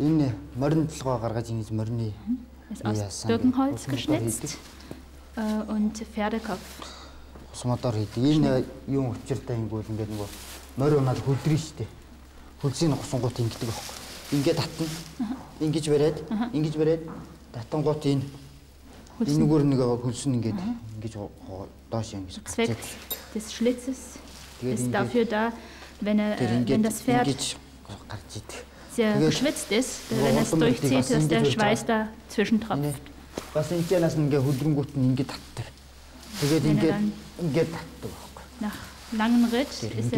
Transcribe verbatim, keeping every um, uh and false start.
Энэ морин толгой гаргаж ингэж морины Ist aus Birkenholz geschnitzt äh, und Pferdekopf. Суматар хийдэг. Энэ юм учиртай ингүүл ингээд нөгөө морь унаад хөлдрөн штэ. Хөлсийн хусангууд ингэдэг байхгүй. Ингээд татна. Ингэж бариад, ингэж бариад татангууд энэ энэ нүгээр нэг хөлсөн ингээд ингэж доош ингэж Zweck des Schlitzes ist dafür da, wenn, er, äh, wenn das Pferd sehr geschwitzt ist, wenn es durchzieht, dass der Schweiß da zwischentropft. Nach langem Ritt ist